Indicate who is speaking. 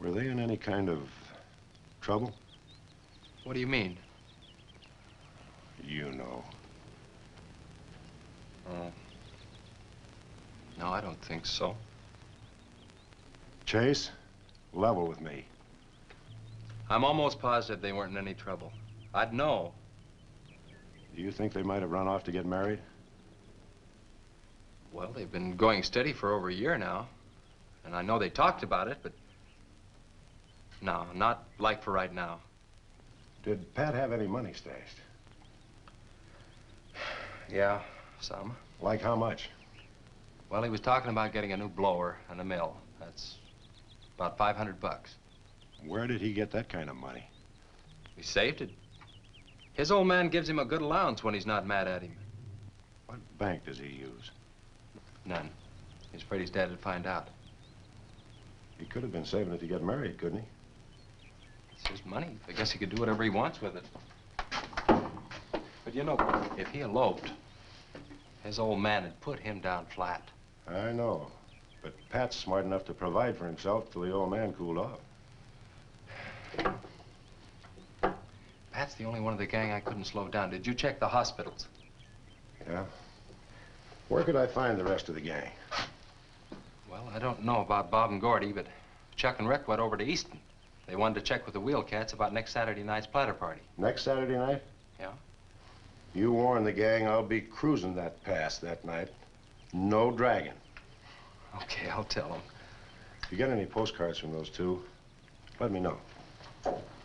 Speaker 1: Were they in any kind of trouble?
Speaker 2: What do you mean?
Speaker 1: You know.
Speaker 2: Oh. No, I don't think so.
Speaker 1: Chase, level with me.
Speaker 2: I'm almost positive they weren't in any trouble. I'd know.
Speaker 1: Do you think they might have run off to get married?
Speaker 2: Well, they've been going steady for over a year now. And I know they talked about it, but... No, not like for right now.
Speaker 1: Did Pat have any money stashed?
Speaker 2: Yeah, some.
Speaker 1: Like how much?
Speaker 2: Well, he was talking about getting a new blower and a mill. That's about 500 bucks.
Speaker 1: Where did he get that kind of money?
Speaker 2: He saved it. His old man gives him a good allowance when he's not mad at him.
Speaker 1: What bank does he use?
Speaker 2: None. He's afraid his dad would find out.
Speaker 1: He could have been saving it to get married, couldn't he?
Speaker 2: It's his money. I guess he could do whatever he wants with it. But you know, if he eloped, his old man had put him down flat.
Speaker 1: I know. But Pat's smart enough to provide for himself till the old man cooled off.
Speaker 2: Pat's the only one of the gang I couldn't slow down. Did you check the hospitals?
Speaker 1: Yeah? Where could I find the rest of the gang?
Speaker 2: Well, I don't know about Bob and Gordy, but Chuck and Rick went over to Easton. They wanted to check with the Wheelcats about next Saturday night's platter party.
Speaker 1: Next Saturday night?
Speaker 2: Yeah?
Speaker 1: You warn the gang I'll be cruising that pass that night. No dragging.
Speaker 2: Okay, I'll tell them.
Speaker 1: If you get any postcards from those two, let me know.